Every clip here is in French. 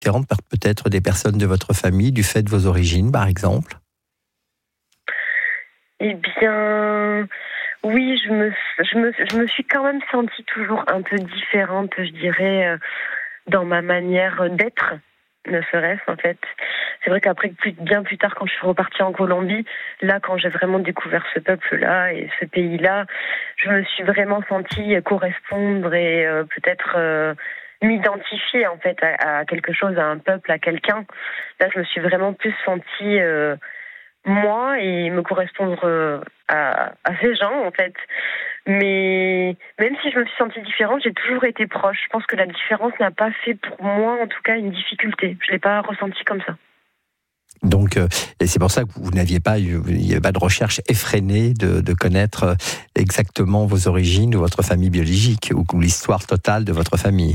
différente par peut-être des personnes de votre famille, du fait de vos origines, par exemple? Eh bien, oui, je me suis quand même sentie toujours un peu différente, je dirais, dans ma manière d'être, ne serait-ce en fait. C'est vrai qu'après, bien plus tard, quand je suis repartie en Colombie, là, quand j'ai vraiment découvert ce peuple-là et ce pays-là, je me suis vraiment sentie correspondre et peut-être m'identifier en fait à quelque chose, à un peuple, à quelqu'un. Là, je me suis vraiment plus sentie moi et me correspondre à ces gens en fait. Mais même si je me suis sentie différente, j'ai toujours été proche. Je pense que la différence n'a pas fait pour moi, en tout cas, une difficulté. Je l'ai pas ressenti comme ça. Donc, et c'est pour ça que vous n'aviez pas il n'y avait pas de recherche effrénée de connaître exactement vos origines ou votre famille biologique ou l'histoire totale de votre famille.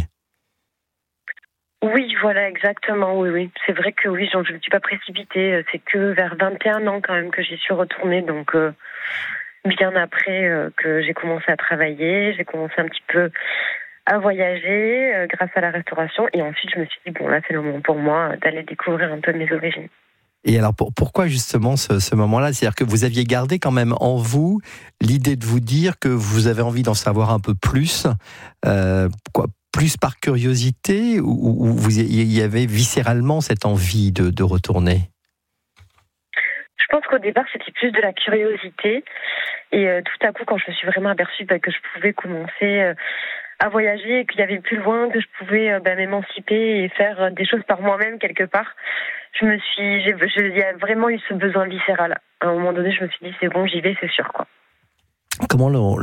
Oui, voilà, exactement, oui. C'est vrai que oui, je ne me suis pas précipitée. C'est que vers 21 ans quand même que j'y suis retournée, donc bien après que j'ai commencé à travailler, j'ai commencé un petit peu à voyager grâce à la restauration. Et ensuite, je me suis dit, bon, là, c'est le moment pour moi d'aller découvrir un peu mes origines. Et alors, pourquoi justement ce moment-là? C'est-à-dire que vous aviez gardé quand même en vous l'idée de vous dire que vous avez envie d'en savoir un peu plus, plus par curiosité, ou vous y avait viscéralement cette envie de retourner? Je pense qu'au départ, c'était plus de la curiosité. Et tout à coup, quand je me suis vraiment aperçue que je pouvais commencer à voyager et qu'il y avait plus loin, que je pouvais m'émanciper et faire des choses par moi-même quelque part, il y a vraiment eu ce besoin viscéral. À un moment donné, je me suis dit, c'est bon, j'y vais, c'est sûr, quoi. Comment l'ont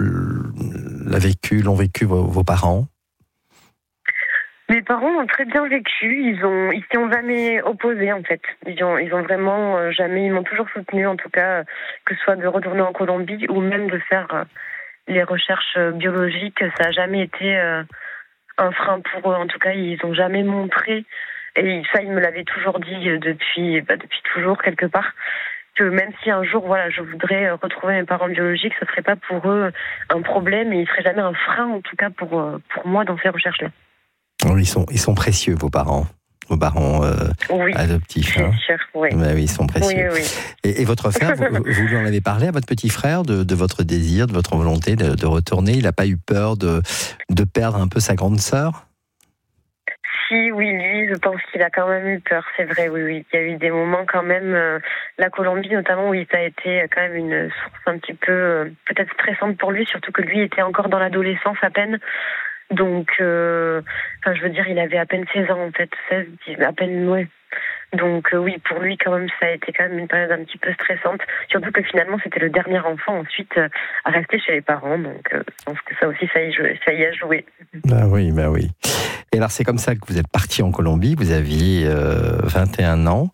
vécu vos parents? Mes parents ont très bien vécu. Ils s'y ont jamais opposés en fait. Ils ont vraiment jamais. Ils m'ont toujours soutenu en tout cas, que ce soit de retourner en Colombie ou même de faire les recherches biologiques. Ça a jamais été un frein pour eux. En tout cas, ils ont jamais montré. Et ça, ils me l'avaient toujours dit depuis toujours quelque part. Que même si un jour, voilà, je voudrais retrouver mes parents biologiques, ce serait pas pour eux un problème et il serait jamais un frein en tout cas pour moi dans ces recherches-là. Ils sont précieux, vos parents Oui, adoptifs. c'est sûr, oui. Ben oui, ils sont précieux. Oui. Et votre frère, vous lui en avez parlé à votre petit frère de votre désir, de votre volonté de retourner? Il n'a pas eu peur de perdre un peu sa grande sœur? Si, oui, lui, je pense qu'il a quand même eu peur, c'est vrai, oui. Il y a eu des moments quand même, la Colombie notamment, où ça a été quand même une source un petit peu peut-être stressante pour lui, surtout que lui était encore dans l'adolescence à peine. Donc, je veux dire, il avait à peine 16 ans en fait, 16, à peine, ouais. Donc oui, pour lui quand même, ça a été quand même une période un petit peu stressante. Surtout que finalement, c'était le dernier enfant ensuite à rester chez les parents. Donc je pense que ça aussi, ça y a joué. Bah oui. Et alors c'est comme ça que vous êtes parti en Colombie, vous aviez 21 ans.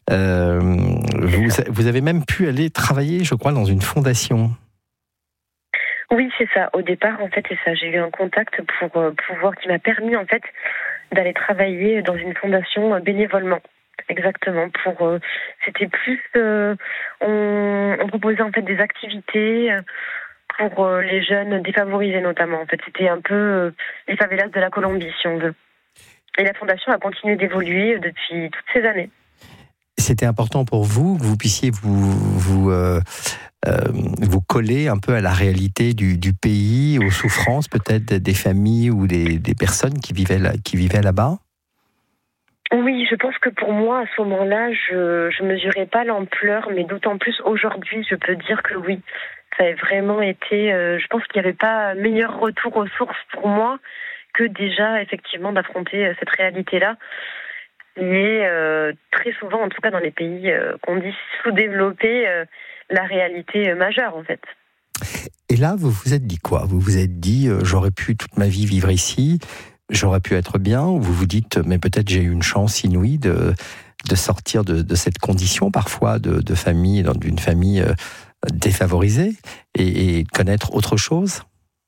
Vous avez même pu aller travailler, je crois, dans une fondation. Oui, c'est ça. Au départ, en fait, c'est ça. J'ai eu un contact pour pouvoir, qui m'a permis, en fait, d'aller travailler dans une fondation bénévolement. Exactement. C'était plus, on proposait en fait des activités pour les jeunes défavorisés notamment. En fait, c'était un peu les favelas de la Colombie, si on veut. Et la fondation a continué d'évoluer depuis toutes ces années. C'était important pour vous que vous puissiez vous coller un peu à la réalité du pays, aux souffrances peut-être des familles ou des personnes qui vivaient là-bas? Oui, je pense que pour moi, à ce moment-là, je mesurais pas l'ampleur, mais d'autant plus aujourd'hui, je peux dire que oui, ça a vraiment été, je pense qu'il n'y avait pas meilleur retour aux sources pour moi que déjà, effectivement, d'affronter cette réalité-là. Mais très souvent, en tout cas dans les pays qu'on dit sous-développés, la réalité majeure, en fait. Et là, vous vous êtes dit quoi? Vous vous êtes dit, j'aurais pu toute ma vie vivre ici, j'aurais pu être bien, ou vous vous dites, mais peut-être j'ai eu une chance inouïe de sortir de cette condition parfois de famille, d'une famille défavorisée, et connaître autre chose?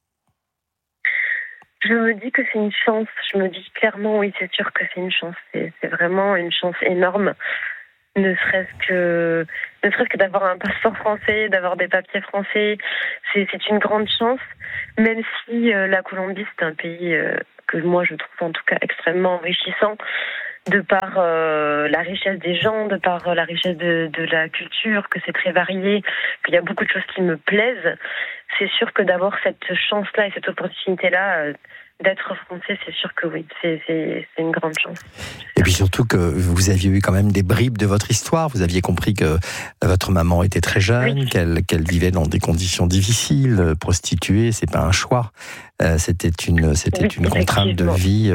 Je me dis que c'est une chance. Je me dis clairement, oui, c'est sûr que c'est une chance. C'est vraiment une chance énorme. Ne serait-ce que d'avoir un passeport français, d'avoir des papiers français, c'est une grande chance. Même si la Colombie, c'est un pays que moi je trouve en tout cas extrêmement enrichissant. de par la richesse des gens, de par la richesse de la culture, que c'est très varié, qu'il y a beaucoup de choses qui me plaisent. C'est sûr que d'avoir cette chance-là et cette opportunité-là d'être français, c'est sûr que oui, c'est une grande chance. Et puis surtout que vous aviez eu quand même des bribes de votre histoire. Vous aviez compris que votre maman était très jeune, oui, qu'elle vivait dans des conditions difficiles, prostituée, c'est pas un choix. C'était une contrainte de vie.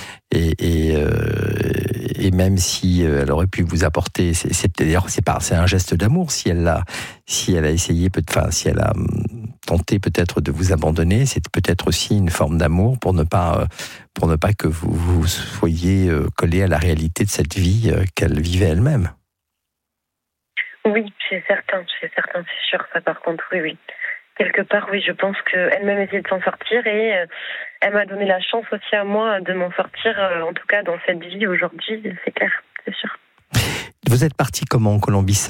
Et même si elle aurait pu vous apporter, c'est un geste d'amour si elle a essayé, si elle a tenté peut-être de vous abandonner, c'est peut-être aussi une forme d'amour pour ne pas que vous soyez collé à la réalité de cette vie qu'elle vivait elle-même. Oui, c'est certain, c'est sûr, ça par contre, oui. Quelque part, oui, je pense qu'elle-même essayait de s'en sortir et elle m'a donné la chance aussi à moi de m'en sortir, en tout cas dans cette vie aujourd'hui, c'est clair, c'est sûr. Vous êtes partie comment, en Colombie, seule ?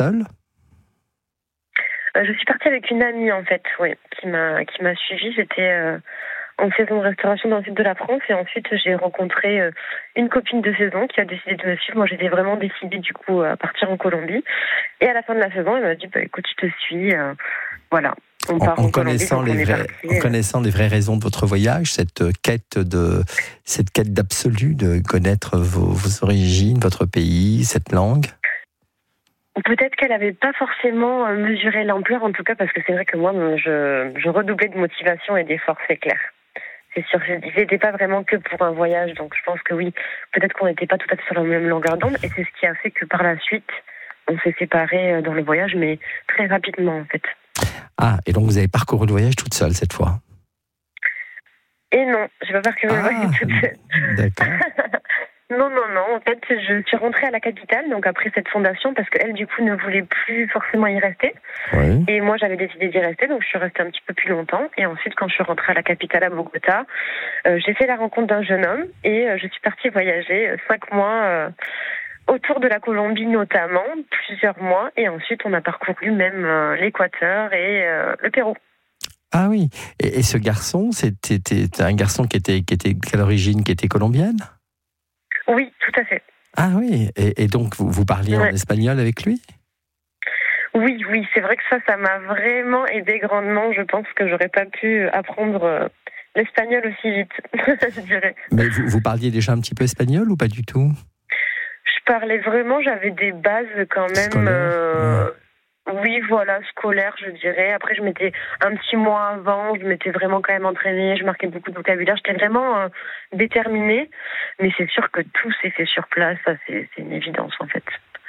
Je suis partie avec une amie, en fait, oui, qui m'a suivie. J'étais en saison de restauration dans le sud de la France et ensuite j'ai rencontré une copine de saison qui a décidé de me suivre. Moi, j'étais vraiment décidée, du coup, à partir en Colombie. Et à la fin de la saison, elle m'a dit, écoute, je te suis, voilà. En connaissant les vraies raisons de votre voyage, cette quête d'absolu, de connaître vos origines, votre pays, cette langue. Peut-être qu'elle n'avait pas forcément mesuré l'ampleur, en tout cas, parce que c'est vrai que moi, je redoublais de motivation et d'efforts, c'est clair. C'est sûr, j'étais pas vraiment que pour un voyage, donc je pense que oui, peut-être qu'on n'était pas tout à fait sur la même longueur d'onde, et c'est ce qui a fait que par la suite, on s'est séparés dans le voyage, mais très rapidement, en fait. Ah, et donc vous avez parcouru le voyage toute seule cette fois ? Et non, je vais pas parcouru le voyage toute seule. D'accord. Non. En fait, je suis rentrée à la capitale, donc après cette fondation, parce qu'elle, du coup, ne voulait plus forcément y rester. Oui. Et moi, j'avais décidé d'y rester, donc je suis restée un petit peu plus longtemps. Et ensuite, quand je suis rentrée à la capitale, à Bogota, j'ai fait la rencontre d'un jeune homme et je suis partie voyager 5 mois autour de la Colombie, notamment, plusieurs mois. Et ensuite, on a parcouru même l'Équateur et le Pérou. Ah oui. Et ce garçon, c'était un garçon qui était quelle origine, qui était colombienne ? Oui, tout à fait. Ah oui, et donc vous parliez en espagnol avec lui ? Oui, c'est vrai que ça m'a vraiment aidé grandement. Je pense que j'aurais pas pu apprendre l'espagnol aussi vite, je dirais. Mais vous parliez déjà un petit peu espagnol ou pas du tout ? Je parlais vraiment, j'avais des bases quand même... Oui, voilà, scolaire, je dirais. Après, je m'étais un petit mois avant, je m'étais vraiment quand même entraînée, je marquais beaucoup de vocabulaire, j'étais vraiment déterminée. Mais c'est sûr que tout s'est fait sur place, ça c'est une évidence en fait.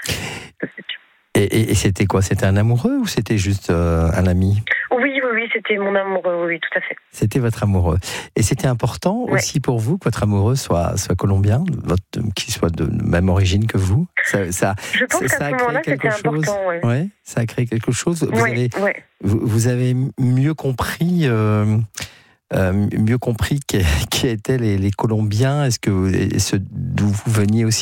Et c'était quoi ? C'était un amoureux ou c'était juste un ami ? Oui, c'était mon amoureux, oui, tout à fait. C'était votre amoureux. Et c'était important aussi pour vous que votre amoureux soit colombien, qu'il soit de même origine que vous ? Je pense qu'à ce moment-là, c'était important. Oui, ça a créé quelque chose. Vous avez mieux compris qui étaient les Colombiens. Est-ce que d'où vous veniez aussi ?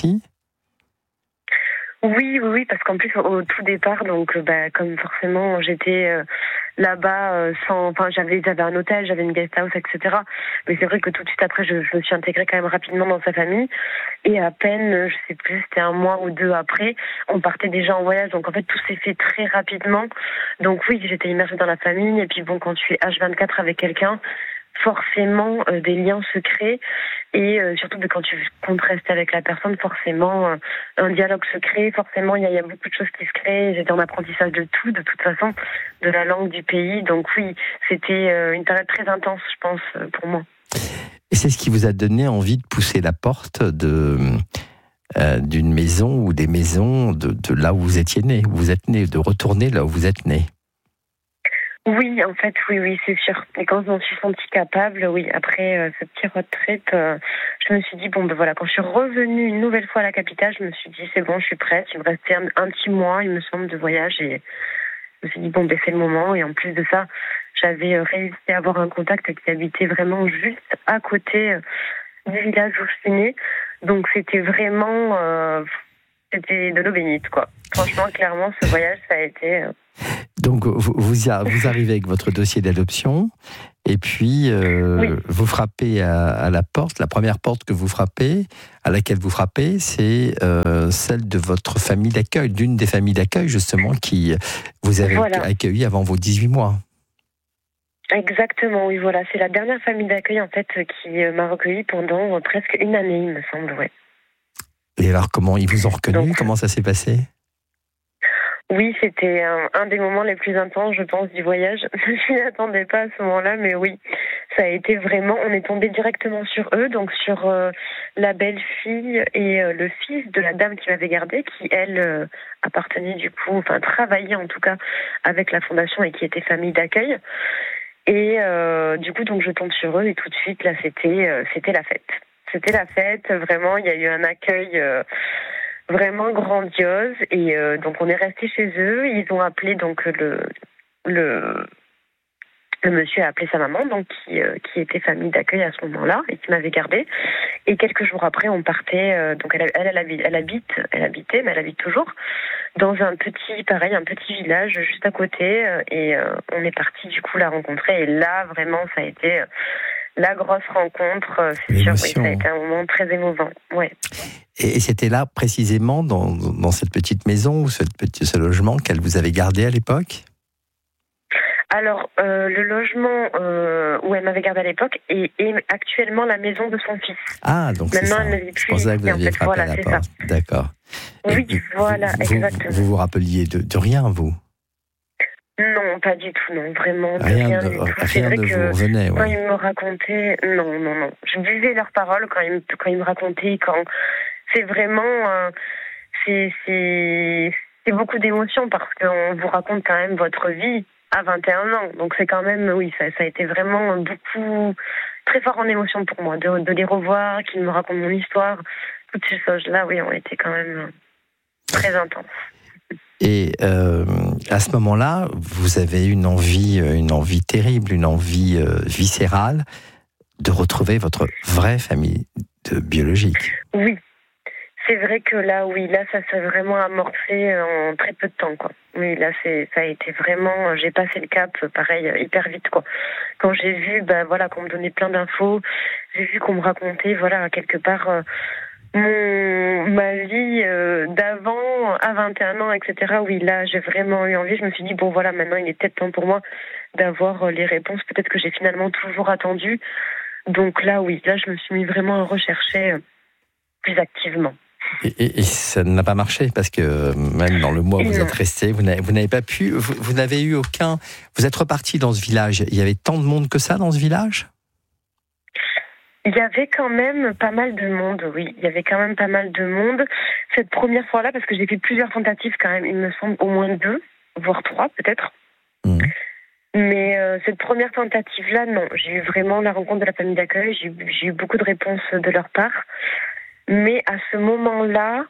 Oui, parce qu'en plus au tout départ, donc comme forcément j'étais là-bas j'avais un hôtel, j'avais une guest house, etc. Mais c'est vrai que tout de suite après, je me suis intégrée quand même rapidement dans sa famille. Et à peine, je sais plus, c'était 1 mois ou 2 après, on partait déjà en voyage. Donc en fait, tout s'est fait très rapidement. Donc oui, j'étais immergée dans la famille. Et puis bon, quand tu es H24 avec quelqu'un, forcément des liens se créent et surtout quand tu comptes rester avec la personne, forcément un dialogue se crée, forcément il y a beaucoup de choses qui se créent. J'étais en apprentissage de toute façon, de la langue du pays, donc oui, c'était une période très intense, je pense, pour moi. Et c'est ce qui vous a donné envie de pousser la porte d'une maison ou des maisons de là où vous étiez né, où vous êtes né, de retourner là où vous êtes né? Oui, en fait, oui, c'est sûr. Et quand je m'en suis sentie capable, oui, après ce petit road trip, je me suis dit, quand je suis revenue une nouvelle fois à la capitale, je me suis dit, c'est bon, je suis prête. Il me restait un petit mois, il me semble, de voyage. Et je me suis dit, c'est le moment. Et en plus de ça, j'avais réussi à avoir un contact qui habitait vraiment juste à côté du village où je suis née. Donc, c'était vraiment... c'était de l'eau bénite, quoi. Franchement, clairement, ce voyage, ça a été... Donc, vous arrivez avec votre dossier d'adoption Et puis, vous frappez à la porte. La première porte que vous frappez, à laquelle vous frappez, c'est celle de votre famille d'accueil, d'une des familles d'accueil, justement, qui vous avez accueilli avant vos 18 mois. Exactement, oui, voilà. C'est la dernière famille d'accueil, en fait, qui m'a recueilli pendant presque une année, il me semble, ouais. Et alors, comment ils vous ont reconnu? Comment ça s'est passé? Oui, c'était un des moments les plus intenses, je pense, du voyage. Je m'y attendais pas à ce moment-là, mais oui, ça a été vraiment... On est tombé directement sur eux, donc sur la belle-fille et le fils de la dame qui m'avait gardée, qui, elle, appartenait du coup, enfin, travaillait en tout cas avec la fondation et qui était famille d'accueil. Et du coup, donc, je tombe sur eux et tout de suite, là, c'était la fête. C'était la fête, vraiment, il y a eu un accueil... vraiment grandiose et donc on est resté chez eux. Ils ont appelé donc le monsieur a appelé sa maman donc qui était famille d'accueil à ce moment-là et qui m'avait gardée. Et quelques jours après on partait donc elle habitait mais elle habite toujours dans un petit village juste à côté et on est parti du coup la rencontrer et là vraiment ça a été la grosse rencontre, c'est sûr, oui, ça a été un moment très émouvant. Ouais. Et c'était là, précisément, dans cette petite maison ou ce logement qu'elle vous avait gardé à l'époque? Alors, le logement où elle m'avait gardé à l'époque est actuellement la maison de son fils. Ah, donc maintenant, c'est ça. elle ne vit plus. C'est pour ça que vous aviez frappé à la porte. D'accord. Oui, voilà, exactement. Vous vous rappeliez de rien, vous? Non, pas du tout, non, vraiment. Rien du tout. Rien ne vous revenait, quand ils me racontaient, non. Je buvais leurs paroles quand ils me racontaient, c'est vraiment, c'est beaucoup d'émotions parce qu'on vous raconte quand même votre vie à 21 ans. Donc c'est quand même, oui, ça a été vraiment très fort en émotion pour moi, de les revoir, qu'ils me racontent mon histoire. Toutes ces choses-là, oui, ont été quand même très intenses. Et à ce moment-là, vous avez une envie terrible, une envie viscérale de retrouver votre vraie famille biologique. Oui, c'est vrai que là, ça s'est vraiment amorcé en très peu de temps, quoi. Oui, là, ça a été vraiment... J'ai passé le cap, pareil, hyper vite, quoi. Quand j'ai vu, qu'on me donnait plein d'infos, j'ai vu qu'on me racontait, quelque part... ma vie d'avant, à 21 ans, etc. Oui, là, j'ai vraiment eu envie. Je me suis dit, maintenant, il est peut-être temps pour moi d'avoir les réponses. Peut-être que j'ai finalement toujours attendu. Donc là, je me suis mis vraiment à rechercher plus activement. Et ça n'a pas marché parce que même dans le mois où vous êtes resté, vous n'avez pas pu, vous n'avez eu aucun... Vous êtes reparti dans ce village. Il y avait tant de monde que ça dans ce village ? Il y avait quand même pas mal de monde, oui. Il y avait quand même pas mal de monde. Cette première fois-là, parce que j'ai fait plusieurs tentatives quand même, il me semble au moins 2, voire 3 peut-être. Mmh. Mais cette première tentative-là, non. J'ai eu vraiment la rencontre de la famille d'accueil. J'ai eu beaucoup de réponses de leur part. Mais à ce moment-là,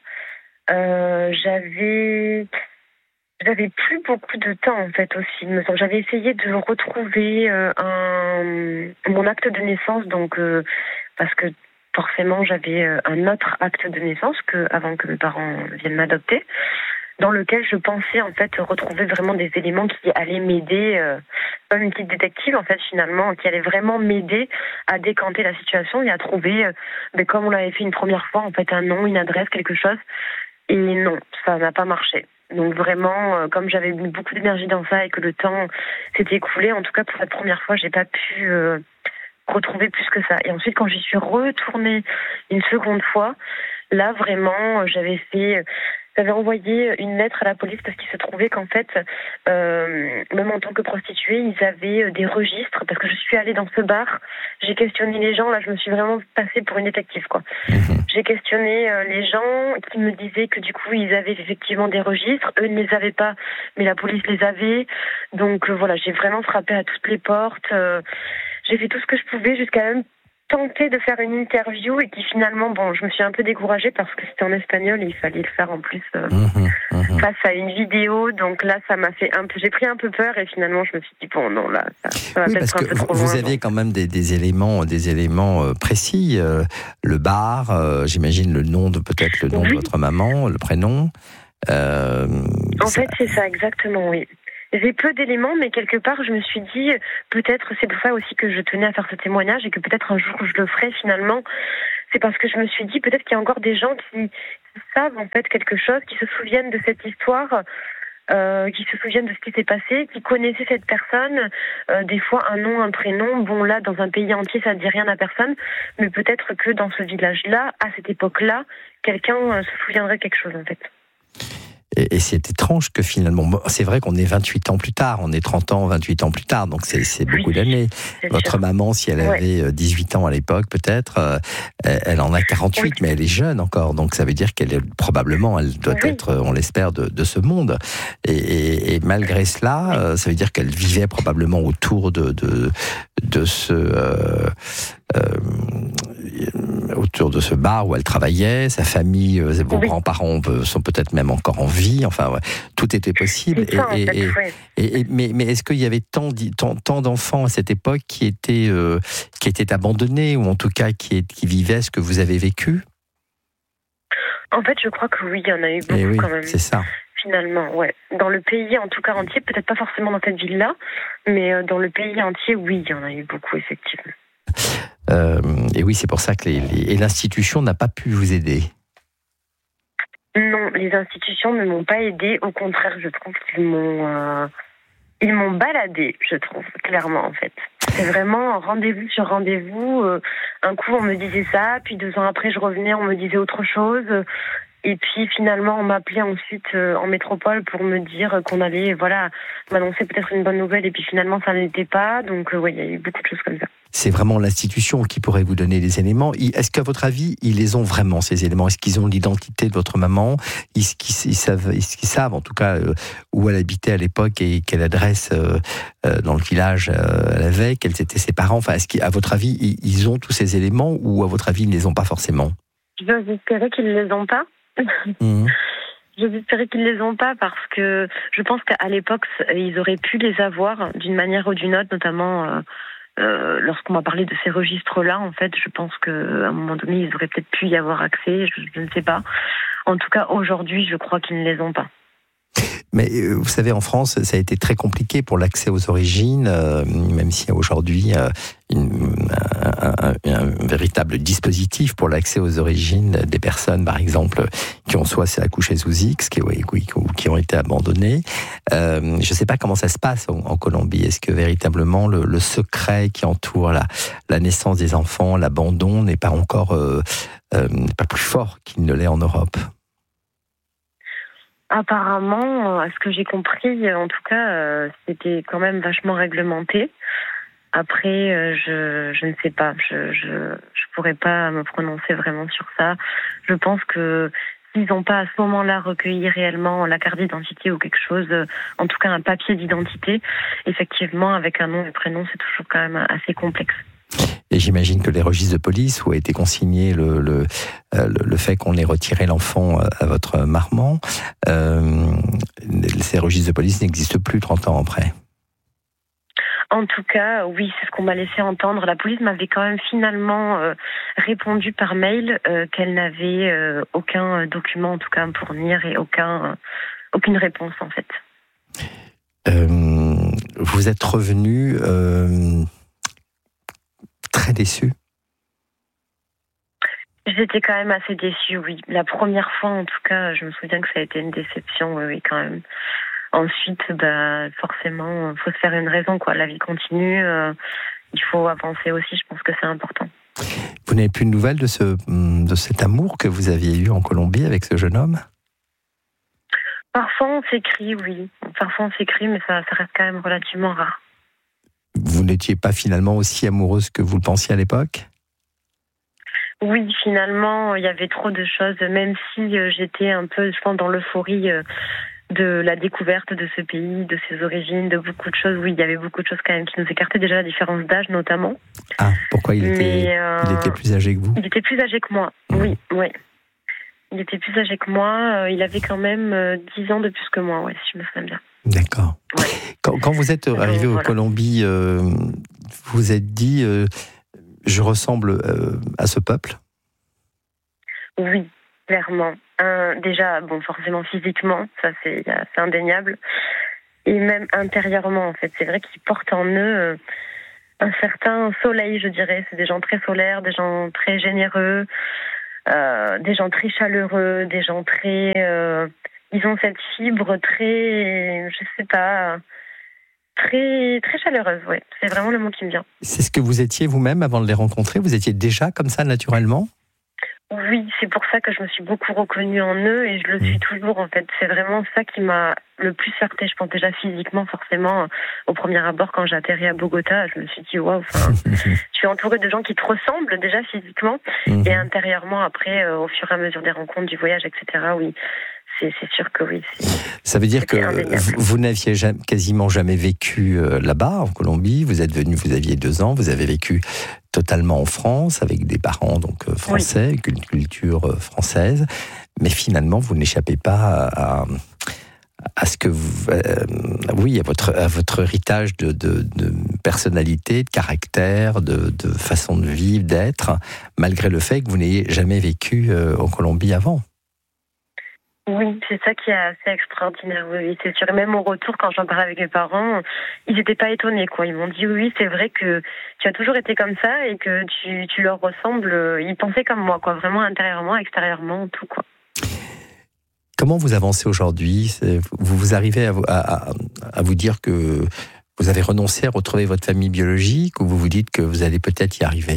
j'avais plus beaucoup de temps en fait aussi, il me semble. J'avais essayé de retrouver mon acte de naissance, donc parce que forcément j'avais un autre acte de naissance avant que mes parents viennent m'adopter, dans lequel je pensais en fait retrouver vraiment des éléments qui allaient m'aider, comme une petite détective en fait finalement, qui allait vraiment m'aider à décanter la situation et à trouver, comme on l'avait fait une première fois en fait, un nom, une adresse, quelque chose. Et non, ça n'a pas marché. Donc vraiment, comme j'avais mis beaucoup d'énergie dans ça et que le temps s'était écoulé, en tout cas pour cette première fois, j'ai pas pu retrouver plus que ça. Et ensuite, quand j'y suis retournée une seconde fois, là vraiment, j'avais envoyé une lettre à la police parce qu'il se trouvait qu'en fait, même en tant que prostituée, ils avaient des registres. Parce que je suis allée dans ce bar, j'ai questionné les gens. Là, je me suis vraiment passée pour une détective, quoi. J'ai questionné les gens qui me disaient que du coup, ils avaient effectivement des registres. Eux ne les avaient pas, mais la police les avait. Donc voilà, j'ai vraiment frappé à toutes les portes. J'ai fait tout ce que je pouvais jusqu'à même tenté de faire une interview et qui finalement, je me suis un peu découragée parce que c'était en espagnol et il fallait le faire en plus face à une vidéo. Donc là, ça m'a fait j'ai pris un peu peur et finalement, je me suis dit non, là, ça va peut-être un peu trop loin. Vous aviez quand même des éléments précis. Le bar, j'imagine peut-être le nom de votre maman, le prénom. En fait, c'est ça exactement, oui. J'ai peu d'éléments, mais quelque part, je me suis dit, peut-être, c'est pour ça aussi que je tenais à faire ce témoignage et que peut-être un jour je le ferai finalement. C'est parce que je me suis dit, peut-être qu'il y a encore des gens qui savent en fait quelque chose, qui se souviennent de cette histoire, qui se souviennent de ce qui s'est passé, qui connaissaient cette personne, des fois un nom, un prénom. Bon, là, dans un pays entier, ça ne dit rien à personne, mais peut-être que dans ce village-là, à cette époque-là, quelqu'un se souviendrait de quelque chose en fait. Et c'est étrange que finalement, c'est vrai qu'on est 28 ans plus tard, on est 30 ans, 28 ans plus tard, donc c'est beaucoup d'années. Votre sûr. maman, si elle avait 18 ans à l'époque, peut-être, elle en a 48, mais elle est jeune encore, donc ça veut dire qu'elle est probablement, elle doit être, on l'espère, de ce monde. Et malgré cela, ça veut dire qu'elle vivait probablement autour de ce... autour de ce bar où elle travaillait, sa famille, vos grands-parents sont peut-être même encore en vie, enfin, ouais, tout était possible. Mais est-ce qu'il y avait tant d'enfants à cette époque qui étaient abandonnés, ou en tout cas qui vivaient ce que vous avez vécu ? En fait, je crois que oui, il y en a eu beaucoup quand même. C'est ça. Finalement, ouais. Dans le pays, en tout cas entier, peut-être pas forcément dans cette ville-là, mais dans le pays entier, oui, il y en a eu beaucoup, effectivement. Et oui, c'est pour ça que l'institution n'a pas pu vous aider. Non, les institutions ne m'ont pas aidée. Au contraire, je trouve qu'ils m'ont baladée, je trouve, clairement, en fait. C'est vraiment rendez-vous sur rendez-vous. Un coup, on me disait ça, puis 2 ans après, je revenais, on me disait autre chose. Et puis finalement, on m'appelait ensuite en métropole pour me dire qu'on allait, m'annoncer peut-être une bonne nouvelle. Et puis finalement, ça n'était pas. Donc il y a eu beaucoup de choses comme ça. C'est vraiment l'institution qui pourrait vous donner les éléments. Est-ce qu'à votre avis, ils les ont vraiment, ces éléments ? Est-ce qu'ils ont l'identité de votre maman ? Est-ce qu'ils savent, en tout cas, où elle habitait à l'époque et quelle adresse dans le village elle avait ? Quels étaient ses parents ? Enfin, est-ce qu'à votre avis, ils ont tous ces éléments, ou à votre avis, ils ne les ont pas forcément ? Je veux espérer qu'ils ne les ont pas. Je veux espérer qu'ils ne les ont pas, parce que je pense qu'à l'époque, ils auraient pu les avoir d'une manière ou d'une autre, notamment lorsqu'on m'a parlé de ces registres-là. En fait, je pense qu'à un moment donné, ils auraient peut-être pu y avoir accès, je ne sais pas. En tout cas, aujourd'hui, je crois qu'ils ne les ont pas. Mais vous savez, en France, ça a été très compliqué pour l'accès aux origines, même s'il y a aujourd'hui un véritable dispositif pour l'accès aux origines des personnes, par exemple, qui ont soit accouché sous X, ou qui ont été abandonnées. Je ne sais pas comment ça se passe en Colombie. Est-ce que véritablement le secret qui entoure la naissance des enfants, l'abandon, n'est pas encore n'est pas plus fort qu'il ne l'est en Europe ? Apparemment, à ce que j'ai compris, en tout cas, c'était quand même vachement réglementé. Après, je ne sais pas, je pourrais pas me prononcer vraiment sur ça. Je pense que s'ils n'ont pas à ce moment-là recueilli réellement la carte d'identité ou quelque chose, en tout cas un papier d'identité, effectivement, avec un nom et prénom, c'est toujours quand même assez complexe. Et j'imagine que les registres de police où a été consigné le fait qu'on ait retiré l'enfant à votre maman, ces registres de police n'existent plus 30 ans après. En tout cas, oui, c'est ce qu'on m'a laissé entendre. La police m'avait quand même finalement répondu par mail qu'elle n'avait aucun document, en tout cas, à me fournir, et aucune réponse, en fait. Vous êtes revenu très déçu? J'étais quand même assez déçue, oui. La première fois, en tout cas, je me souviens que ça a été une déception, oui, quand même. Ensuite, forcément, il faut se faire une raison, quoi. La vie continue, il faut avancer aussi, je pense que c'est important. Vous n'avez plus de nouvelles de cet amour que vous aviez eu en Colombie avec ce jeune homme? Parfois on s'écrit, oui. Parfois on s'écrit, mais ça reste quand même relativement rare. Vous n'étiez pas finalement aussi amoureuse que vous le pensiez à l'époque? Oui, finalement, il y avait trop de choses, même si j'étais un peu, je pense, dans l'euphorie de la découverte de ce pays, de ses origines, de beaucoup de choses. Oui, il y avait beaucoup de choses quand même qui nous écartaient, déjà la différence d'âge notamment. Ah, pourquoi il était plus âgé que vous? Il était plus âgé que moi, oui. Il était plus âgé que moi, il avait quand même 10 ans de plus que moi, si je me souviens bien. D'accord. Ouais. Quand vous êtes arrivé en Colombie, vous vous êtes dit, je ressemble à ce peuple? Oui, clairement. Déjà, forcément physiquement, ça c'est indéniable. et même intérieurement, en fait. C'est vrai qu'ils portent en eux un certain soleil, je dirais. C'est des gens très solaires, des gens très généreux, des gens très chaleureux, des gens très... ils ont cette fibre très, je sais pas, très, très chaleureuse, ouais. C'est vraiment le mot qui me vient. C'est ce que vous étiez vous-même avant de les rencontrer? Vous étiez déjà comme ça naturellement? Oui, c'est pour ça que je me suis beaucoup reconnue en eux et je le suis toujours, en fait. C'est vraiment ça qui m'a le plus heurtée. Je pense déjà physiquement, forcément, au premier abord, quand j'ai atterri à Bogota, je me suis dit, waouh, je suis entourée de gens qui te ressemblent déjà physiquement et intérieurement, après, au fur et à mesure des rencontres, du voyage, etc., oui. C'est sûr que oui. Ça veut dire que vous n'aviez quasiment jamais vécu là-bas, en Colombie. Vous êtes venu, vous aviez 2 ans, vous avez vécu totalement en France, avec des parents donc français, avec une culture française. Mais finalement, vous n'échappez pas à ce que vous, à votre héritage de personnalité, de caractère, de façon de vivre, d'être, malgré le fait que vous n'ayez jamais vécu en Colombie avant. Oui, c'est ça qui est assez extraordinaire, oui, c'est sûr. Et même au retour, quand j'en parlais avec mes parents, ils n'étaient pas étonnés, quoi. Ils m'ont dit, oui, c'est vrai que tu as toujours été comme ça et que tu leur ressembles. Ils pensaient comme moi, quoi, vraiment intérieurement, extérieurement, tout, quoi. Comment vous avancez aujourd'hui? Vous arrivez à vous dire que vous avez renoncé à retrouver votre famille biologique, ou vous vous dites que vous allez peut-être y arriver?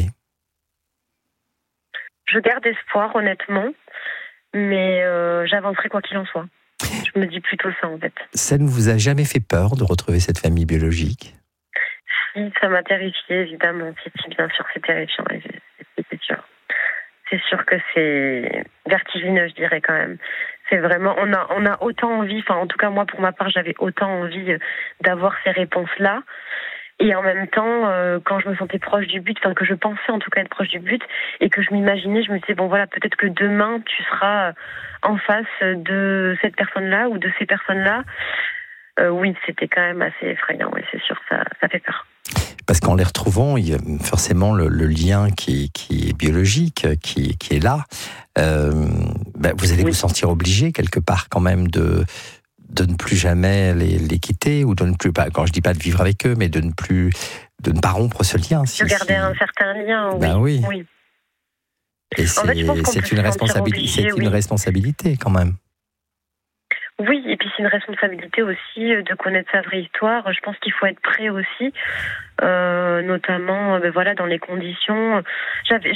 Je garde espoir, honnêtement. Mais j'avancerai quoi qu'il en soit. Je me dis plutôt ça, en fait. Ça ne vous a jamais fait peur de retrouver cette famille biologique? Si, ça m'a terrifiée, évidemment. Si, bien sûr, c'est terrifiant. C'est sûr. C'est sûr que c'est vertigineux, je dirais, quand même. C'est vraiment... On a autant envie, enfin, en tout cas, moi, pour ma part, j'avais autant envie d'avoir ces réponses-là. Et en même temps, quand je me sentais proche du but, enfin que je pensais en tout cas être proche du but, et que je m'imaginais, je me disais, bon voilà, peut-être que demain, tu seras en face de cette personne-là ou de ces personnes-là. Oui, c'était quand même assez effrayant, oui, c'est sûr, ça fait peur. Parce qu'en les retrouvant, il y a forcément le lien qui est biologique, qui est là. Vous allez vous sentir obligé quelque part quand même de ne plus jamais les quitter, ou de ne plus, quand je dis pas de vivre avec eux, mais de ne pas rompre ce lien. De garder un certain lien, oui. Oui. Et c'est une responsabilité quand même. Oui, et puis c'est une responsabilité aussi de connaître sa vraie histoire. Je pense qu'il faut être prêt aussi, notamment dans les conditions. J'ai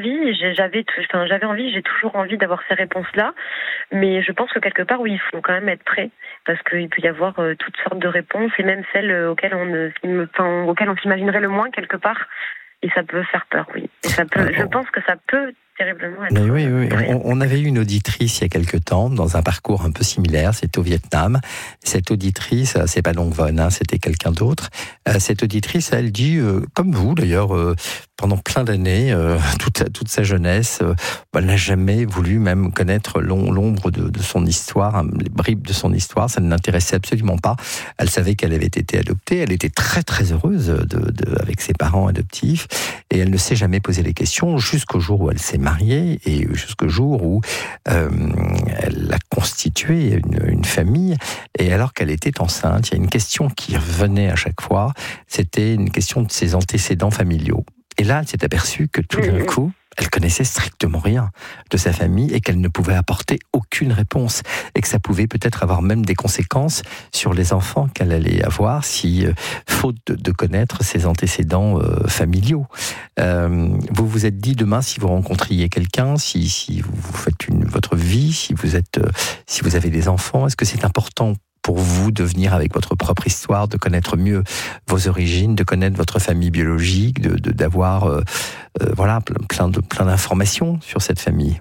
toujours envie d'avoir ces réponses-là, mais je pense que quelque part, oui, il faut quand même être prêt, parce qu'il peut y avoir toutes sortes de réponses, et même celles auxquelles on s'imaginerait le moins quelque part, et ça peut faire peur, oui. Et je pense que ça peut terriblement être. Mais oui. On avait eu une auditrice il y a quelque temps dans un parcours un peu similaire. C'était au Vietnam. Cette auditrice, c'est pas Long Von, c'était quelqu'un d'autre. Cette auditrice, elle dit, comme vous d'ailleurs, pendant plein d'années, toute sa jeunesse, elle n'a jamais voulu même connaître l'ombre de son histoire, les bribes de son histoire. Ça ne l'intéressait absolument pas. Elle savait qu'elle avait été adoptée. Elle était très très heureuse avec ses parents adoptifs, et elle ne s'est jamais posé les questions jusqu'au jour où elle s'est mariée, et jusqu'au jour où elle a constitué une famille. Et alors qu'elle était enceinte, il y a une question qui revenait à chaque fois, c'était une question de ses antécédents familiaux. Et là, elle s'est aperçue que tout d'un coup, elle connaissait strictement rien de sa famille, et qu'elle ne pouvait apporter aucune réponse, et que ça pouvait peut-être avoir même des conséquences sur les enfants qu'elle allait avoir si, faute de connaître ses antécédents familiaux. Vous vous êtes dit, demain, si vous rencontriez quelqu'un, si vous faites votre vie, si vous avez des enfants, est-ce que c'est important pour vous de venir avec votre propre histoire, de connaître mieux vos origines, de connaître votre famille biologique, d'avoir plein d'informations sur cette famille?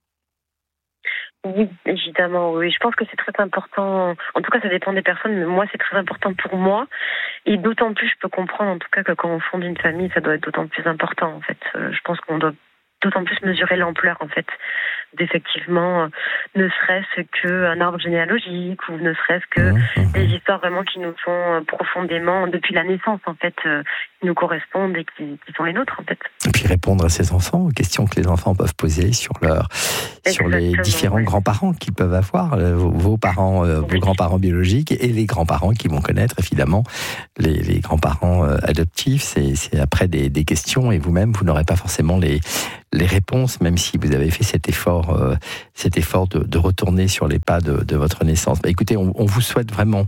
Oui, évidemment, oui. Je pense que c'est très important. En tout cas, ça dépend des personnes, mais moi, c'est très important pour moi. Et d'autant plus, je peux comprendre, en tout cas, que quand on fonde une famille, ça doit être d'autant plus important, en fait. Je pense qu'on doit d'autant plus mesurer l'ampleur, en fait, d'effectivement, ne serait-ce qu'un arbre généalogique, ou ne serait-ce que des histoires vraiment qui nous sont profondément, depuis la naissance, en fait, qui nous correspondent et qui sont les nôtres, en fait. Et puis répondre à ces enfants, aux questions que les enfants peuvent poser sur les différents grands-parents qu'ils peuvent avoir, vos parents, vos grands-parents biologiques et les grands-parents qu'ils vont connaître, évidemment. Les grands-parents adoptifs, c'est après des questions, et vous-même, vous n'aurez pas forcément les réponses, même si vous avez fait cet effort de retourner sur les pas de votre naissance. Écoutez, on vous souhaite vraiment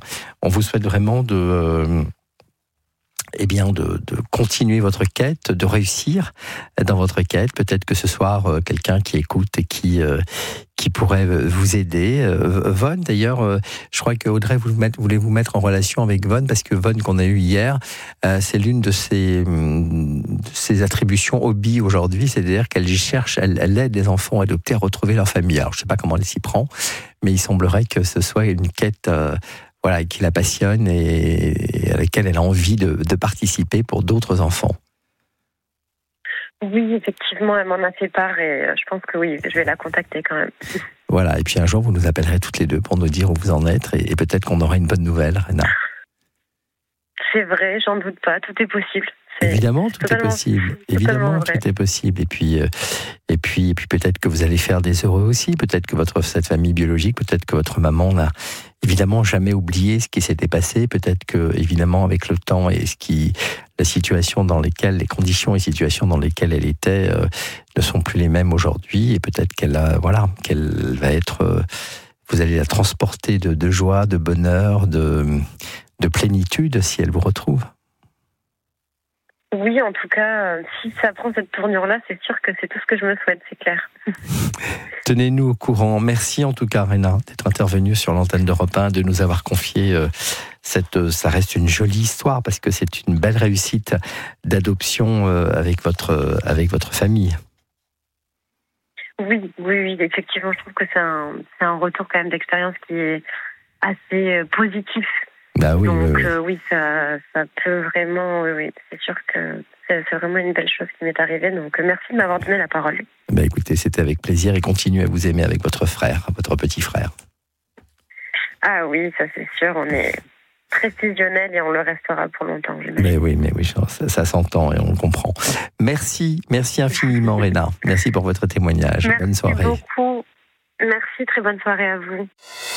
de continuer votre quête, de réussir dans votre quête. Peut-être que ce soir, quelqu'un qui écoute et qui pourrait vous aider. Vonne, d'ailleurs, je crois que Audrey voulait vous mettre en relation avec Vonne, parce que Vonne, qu'on a eu hier, c'est l'une de ses attributions hobby aujourd'hui, c'est-à-dire qu'elle aide les enfants adoptés à retrouver leur famille. Alors, je ne sais pas comment elle s'y prend, mais il semblerait que ce soit une quête qui la passionne et à laquelle elle a envie de participer pour d'autres enfants. Oui, effectivement, elle m'en a fait part et je pense que oui, je vais la contacter quand même. Voilà, et puis un jour, vous nous appellerez toutes les deux pour nous dire où vous en êtes et peut-être qu'on aura une bonne nouvelle, Rena. C'est vrai, j'en doute pas, tout est possible. Évidemment, tout est possible. Évidemment, tout est possible. Et puis peut-être que vous allez faire des heureux aussi. Peut-être que cette famille biologique, peut-être que votre maman n'a évidemment jamais oublié ce qui s'était passé. Peut-être que, évidemment, avec le temps et les conditions et situations dans lesquelles elle était ne sont plus les mêmes aujourd'hui. Et peut-être qu'elle va être. Vous allez la transporter de joie, de bonheur, de plénitude si elle vous retrouve. Oui, en tout cas, si ça prend cette tournure-là, c'est sûr que c'est tout ce que je me souhaite, c'est clair. Tenez-nous au courant. Merci en tout cas, Rena, d'être intervenue sur l'antenne d'Europe 1, de nous avoir confié ça reste une jolie histoire, parce que c'est une belle réussite d'adoption avec votre famille. Oui, effectivement, je trouve que c'est un retour quand même d'expérience qui est assez positif. Bah oui, donc oui, ça peut vraiment, oui, c'est sûr que c'est vraiment une belle chose qui m'est arrivée, donc merci de m'avoir donné la parole. Écoutez, c'était avec plaisir, et continuez à vous aimer avec votre frère, votre petit frère. Ah oui, ça c'est sûr, on est très fusionnels et on le restera pour longtemps. Mais oui, ça s'entend et on le comprend. Merci infiniment, Rena. Merci pour votre témoignage. Bonne soirée. Merci beaucoup. Merci, très bonne soirée à vous.